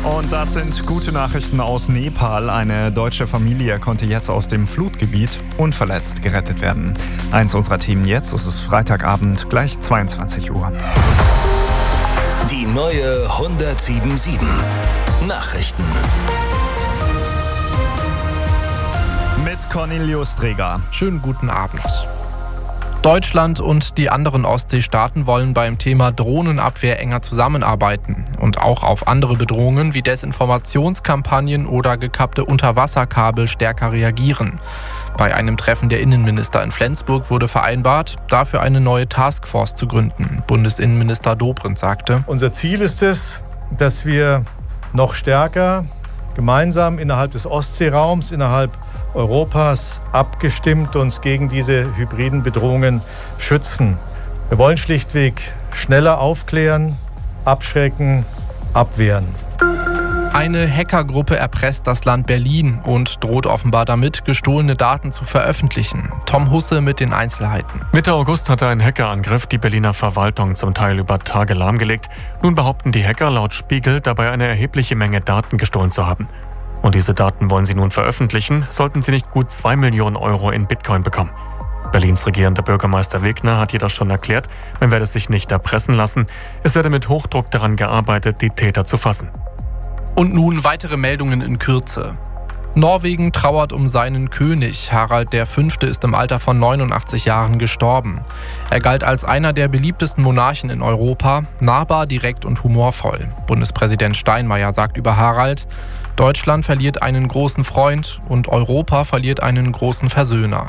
Und das sind gute Nachrichten aus Nepal. Eine deutsche Familie konnte jetzt aus dem Flutgebiet unverletzt gerettet werden. Eins unserer Themen jetzt, es ist Freitagabend, gleich 22 Uhr. Die neue 107.7 Nachrichten. Mit Cornelius Dreger. Schönen guten Abend. Deutschland und die anderen Ostseestaaten wollen beim Thema Drohnenabwehr enger zusammenarbeiten und auch auf andere Bedrohungen wie Desinformationskampagnen oder gekappte Unterwasserkabel stärker reagieren. Bei einem Treffen der Innenminister in Flensburg wurde vereinbart, dafür eine neue Taskforce zu gründen. Bundesinnenminister Dobrindt sagte: Unser Ziel ist es, dass wir noch stärker gemeinsam innerhalb des Ostseeraums, innerhalb Europas abgestimmt uns gegen diese hybriden Bedrohungen schützen. Wir wollen schlichtweg schneller aufklären, abschrecken, abwehren. Eine Hackergruppe erpresst das Land Berlin und droht offenbar damit, gestohlene Daten zu veröffentlichen. Tom Husse mit den Einzelheiten. Mitte August hatte ein Hackerangriff die Berliner Verwaltung zum Teil über Tage lahmgelegt. Nun behaupten die Hacker laut Spiegel, dabei eine erhebliche Menge Daten gestohlen zu haben. Und diese Daten wollen sie nun veröffentlichen, sollten sie nicht gut 2 Millionen Euro in Bitcoin bekommen. Berlins regierender Bürgermeister Wegner hat jedoch schon erklärt, man werde sich nicht erpressen lassen. Es werde mit Hochdruck daran gearbeitet, die Täter zu fassen. Und nun weitere Meldungen in Kürze. Norwegen trauert um seinen König. Harald V. ist im Alter von 89 Jahren gestorben. Er galt als einer der beliebtesten Monarchen in Europa, nahbar, direkt und humorvoll. Bundespräsident Steinmeier sagt über Harald: Deutschland verliert einen großen Freund und Europa verliert einen großen Versöhner.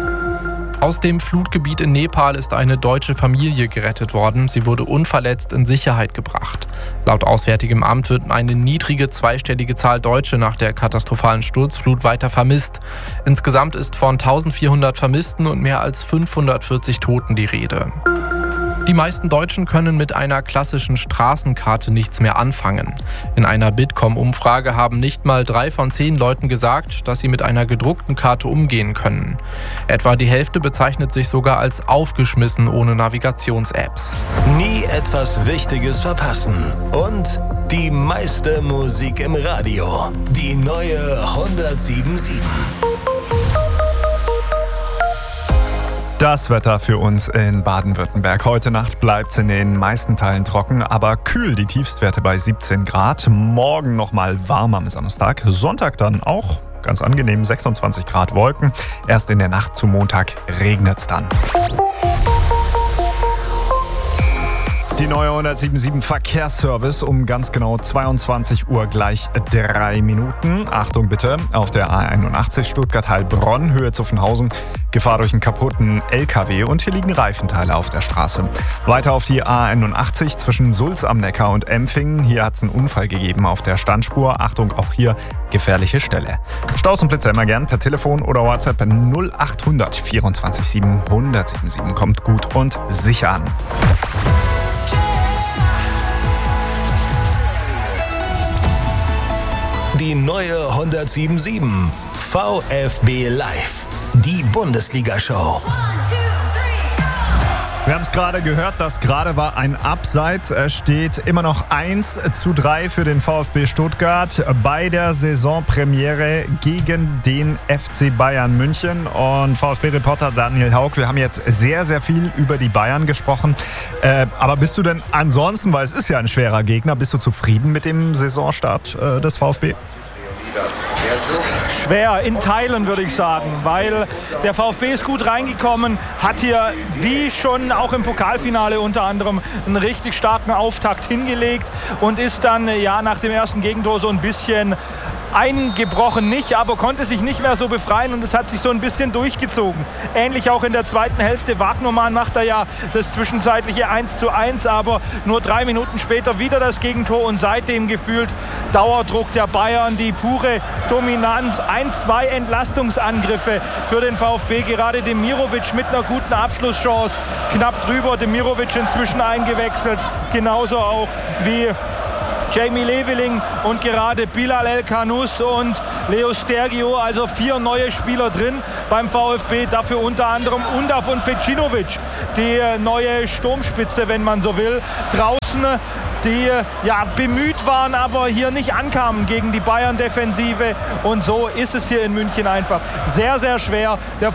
Aus dem Flutgebiet in Nepal ist eine deutsche Familie gerettet worden. Sie wurde unverletzt in Sicherheit gebracht. Laut Auswärtigem Amt wird eine niedrige zweistellige Zahl Deutsche nach der katastrophalen Sturzflut weiter vermisst. Insgesamt ist von 1400 Vermissten und mehr als 540 Toten die Rede. Die meisten Deutschen können mit einer klassischen Straßenkarte nichts mehr anfangen. In einer Bitkom-Umfrage haben nicht mal 3 von 10 Leuten gesagt, dass sie mit einer gedruckten Karte umgehen können. Etwa die Hälfte bezeichnet sich sogar als aufgeschmissen ohne Navigations-Apps. Nie etwas Wichtiges verpassen. Und die meiste Musik im Radio. Die neue 107.7. Das Wetter für uns in Baden-Württemberg. Heute Nacht bleibt es in den meisten Teilen trocken, aber kühl. Die Tiefstwerte bei 17 Grad. Morgen nochmal warm am Samstag. Sonntag dann auch ganz angenehm 26 Grad Wolken. Erst in der Nacht zu Montag regnet es dann. Die neue 107.7 Verkehrsservice um ganz genau 22 Uhr gleich 3 Minuten. Achtung bitte, auf der A81 Stuttgart-Heilbronn, Höhe Zuffenhausen, Gefahr durch einen kaputten LKW und hier liegen Reifenteile auf der Straße. Weiter auf die A81 zwischen Sulz am Neckar und Empfingen. Hier hat es einen Unfall gegeben auf der Standspur. Achtung, auch hier gefährliche Stelle. Staus und Blitzer immer gern per Telefon oder WhatsApp 0800 24 7 107.7. Kommt gut und sicher an. Die neue 107.7 VfB Live. Die Bundesliga-Show. Wir haben es gerade gehört, das gerade war ein Abseits. Es steht immer noch 1:3 für den VfB Stuttgart bei der Saisonpremiere gegen den FC Bayern München. Und VfB-Reporter Daniel Haug, wir haben jetzt sehr, sehr viel über die Bayern gesprochen. Aber bist du denn ansonsten, weil es ist ja ein schwerer Gegner, bist du zufrieden mit dem Saisonstart des VfB? Schwer in Teilen, würde ich sagen, weil der VfB ist gut reingekommen, hat hier wie schon auch im Pokalfinale unter anderem einen richtig starken Auftakt hingelegt und ist dann nach dem ersten Gegentor so ein bisschen eingebrochen, nicht, aber konnte sich nicht mehr so befreien und es hat sich so ein bisschen durchgezogen. Ähnlich auch in der zweiten Hälfte. Wagnermann macht da ja das zwischenzeitliche 1:1, aber nur 3 Minuten später wieder das Gegentor und seitdem gefühlt Dauerdruck der Bayern, die pure Dominanz. 1-2 Entlastungsangriffe für den VfB, gerade Demirovic mit einer guten Abschlusschance, knapp drüber, Demirovic inzwischen eingewechselt, genauso auch wie Jamie Leveling und gerade Bilal El Khanous und Leo Stergio, also 4 neue Spieler drin beim VfB, dafür unter anderem Undav und Pecinovic, die neue Sturmspitze, wenn man so will, draußen die ja bemüht waren, aber hier nicht ankamen gegen die Bayern-Defensive. Und so ist es hier in München einfach sehr, sehr schwer. Der